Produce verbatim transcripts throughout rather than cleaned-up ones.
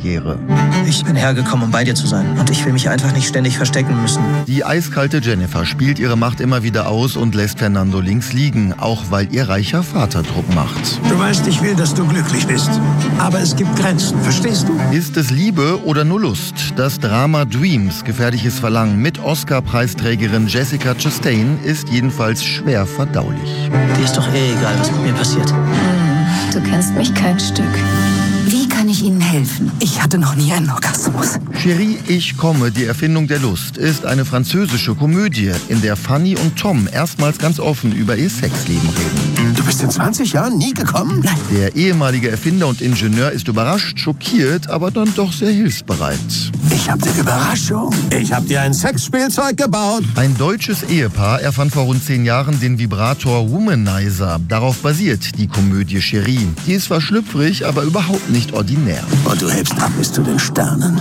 Karriere. Ich bin hergekommen, um bei dir zu sein. Und ich will mich einfach nicht ständig verstecken müssen. Die eiskalte Jennifer spielt ihre Macht immer wieder aus und lässt Fernando links liegen, auch weil ihr reicher Vater Druck macht. Du weißt, ich will, dass du glücklich bist. Aber es gibt Grenzen, verstehst du? Ist es Liebe oder nur Lust? Das Drama Dreams, gefährliches Verlangen mit Oscar-Preisträgerin Jessica Chastain ist jedenfalls schwer verdaulich. Dir ist doch eh egal, was mit mir passiert. Du kennst mich kein Stück. Wie kann ich Ihnen helfen? Ich hatte noch nie einen Orgasmus. Chérie, ich komme, die Erfindung der Lust, ist eine französische Komödie, in der Fanny und Tom erstmals ganz offen über ihr Sexleben reden. Du bist in zwanzig Jahren nie gekommen? Nein. Der ehemalige Erfinder und Ingenieur ist überrascht, schockiert, aber dann doch sehr hilfsbereit. Ich hab eine Überraschung. Ich hab dir ein Sexspielzeug gebaut. Ein deutsches Ehepaar erfand vor rund zehn Jahren den Vibrator Womanizer. Darauf basiert die Komödie Chérie. Die ist zwar schlüpfrig, aber überhaupt nicht ordinär. Und du hebst ab bis zu den Sternen.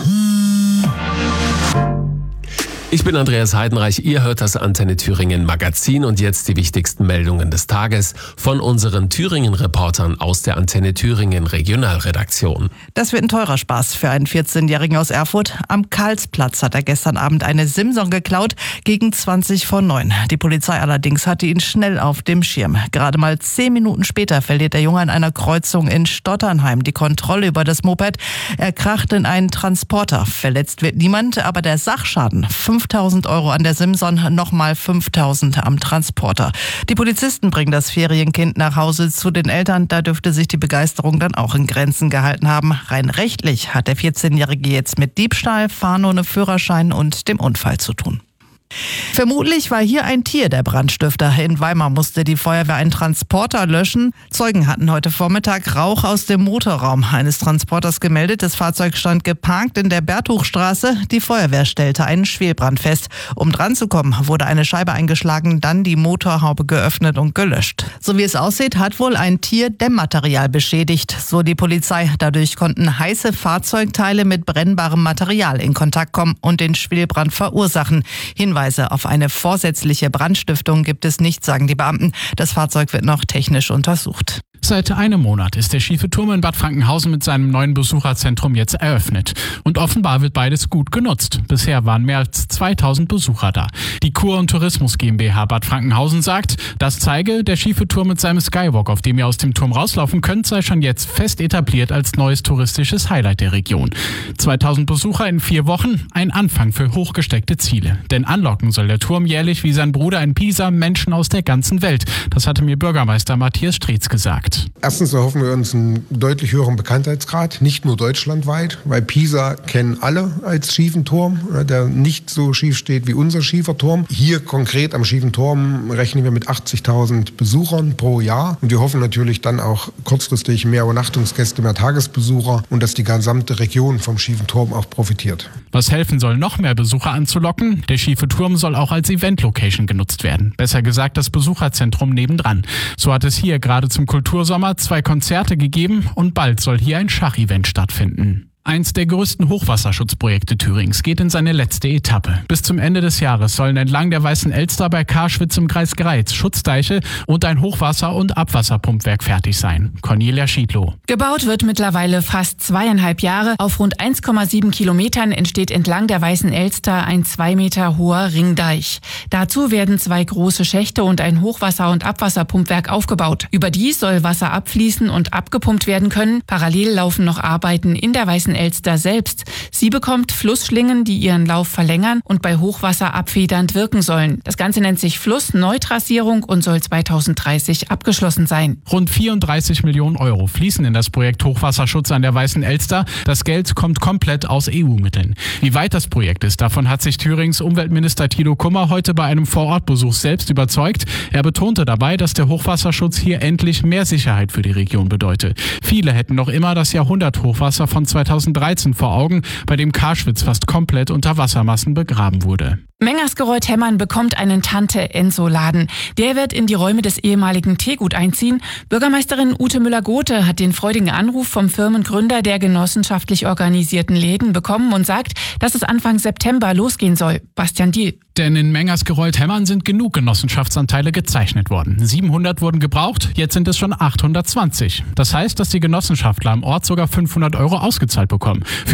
Ich bin Andreas Heidenreich, ihr hört das Antenne Thüringen Magazin und jetzt die wichtigsten Meldungen des Tages von unseren Thüringen-Reportern aus der Antenne Thüringen Regionalredaktion. Das wird ein teurer Spaß für einen vierzehnjährigen aus Erfurt. Am Karlsplatz hat er gestern Abend eine Simson geklaut, gegen zwanzig vor neun. Die Polizei allerdings hatte ihn schnell auf dem Schirm. Gerade mal zehn Minuten später verliert der Junge an einer Kreuzung in Stotternheim die Kontrolle über das Moped. Er kracht in einen Transporter. Verletzt wird niemand, aber der Sachschaden, fünftausend Euro an der Simson, nochmal fünftausend am Transporter. Die Polizisten bringen das Ferienkind nach Hause zu den Eltern. Da dürfte sich die Begeisterung dann auch in Grenzen gehalten haben. Rein rechtlich hat der vierzehnjährige jetzt mit Diebstahl, Fahren ohne Führerschein und dem Unfall zu tun. Vermutlich war hier ein Tier der Brandstifter. In Weimar musste die Feuerwehr einen Transporter löschen. Zeugen hatten heute Vormittag Rauch aus dem Motorraum eines Transporters gemeldet. Das Fahrzeug stand geparkt in der Bertuchstraße. Die Feuerwehr stellte einen Schwelbrand fest. Um dran zu kommen, wurde eine Scheibe eingeschlagen, dann die Motorhaube geöffnet und gelöscht. So wie es aussieht, hat wohl ein Tier Dämmmaterial beschädigt, so die Polizei. Dadurch konnten heiße Fahrzeugteile mit brennbarem Material in Kontakt kommen und den Schwelbrand verursachen. Hinweise auf eine vorsätzliche Brandstiftung gibt es nicht, sagen die Beamten. Das Fahrzeug wird noch technisch untersucht. Seit einem Monat ist der Schiefe Turm in Bad Frankenhausen mit seinem neuen Besucherzentrum jetzt eröffnet. Und offenbar wird beides gut genutzt. Bisher waren mehr als zweitausend Besucher da. Die Kur- und Tourismus GmbH Bad Frankenhausen sagt, das zeige, der Schiefe Turm mit seinem Skywalk, auf dem ihr aus dem Turm rauslaufen könnt, sei schon jetzt fest etabliert als neues touristisches Highlight der Region. zweitausend Besucher in vier Wochen, ein Anfang für hochgesteckte Ziele. Denn anlocken soll der Turm jährlich wie sein Bruder in Pisa Menschen aus der ganzen Welt. Das hatte mir Bürgermeister Matthias Streetz gesagt. Erstens erhoffen wir uns einen deutlich höheren Bekanntheitsgrad, nicht nur deutschlandweit, weil Pisa kennen alle als schiefen Turm, der nicht so schief steht wie unser schiefer Turm. Hier konkret am schiefen Turm rechnen wir mit achtzigtausend Besuchern pro Jahr und wir hoffen natürlich dann auch kurzfristig mehr Übernachtungsgäste, mehr Tagesbesucher und dass die gesamte Region vom schiefen Turm auch profitiert. Was helfen soll, noch mehr Besucher anzulocken? Der schiefe Turm soll auch als Event-Location genutzt werden. Besser gesagt das Besucherzentrum nebendran. So hat es hier gerade zum Kultursommer zwei Konzerte gegeben und bald soll hier ein Schachevent stattfinden. Eins der größten Hochwasserschutzprojekte Thürings geht in seine letzte Etappe. Bis zum Ende des Jahres sollen entlang der Weißen Elster bei Karschwitz im Kreis Greiz Schutzdeiche und ein Hochwasser- und Abwasserpumpwerk fertig sein. Cornelia Schiedlow. Gebaut wird mittlerweile fast zweieinhalb Jahre. Auf rund eins Komma sieben Kilometern entsteht entlang der Weißen Elster ein zwei Meter hoher Ringdeich. Dazu werden zwei große Schächte und ein Hochwasser- und Abwasserpumpwerk aufgebaut. Überdies soll Wasser abfließen und abgepumpt werden können. Parallel laufen noch Arbeiten in der Weißen Elster selbst. Sie bekommt Flussschlingen, die ihren Lauf verlängern und bei Hochwasser abfedernd wirken sollen. Das Ganze nennt sich Flussneutrassierung und soll zweitausenddreißig abgeschlossen sein. Rund vierunddreißig Millionen Euro fließen in das Projekt Hochwasserschutz an der Weißen Elster. Das Geld kommt komplett aus E U-Mitteln. Wie weit das Projekt ist, davon hat sich Thürings Umweltminister Thilo Kummer heute bei einem Vorortbesuch selbst überzeugt. Er betonte dabei, dass der Hochwasserschutz hier endlich mehr Sicherheit für die Region bedeute. Viele hätten noch immer das Jahrhunderthochwasser von zweitausenddreizehn vor Augen, bei dem Karschwitz fast komplett unter Wassermassen begraben wurde. Mengersgereuth-Hemmern bekommt einen Tante-Enso-Laden. Der wird in die Räume des ehemaligen Teegut einziehen. Bürgermeisterin Ute Müller-Gothe hat den freudigen Anruf vom Firmengründer der genossenschaftlich organisierten Läden bekommen und sagt, dass es Anfang September losgehen soll. Bastian Diel. Denn in Mengersgereuth-Hemmern sind genug Genossenschaftsanteile gezeichnet worden. siebenhundert wurden gebraucht, jetzt sind es schon achthundertzwanzig. Das heißt, dass die Genossenschaftler am Ort sogar fünfhundert Euro ausgezahlt bekommen.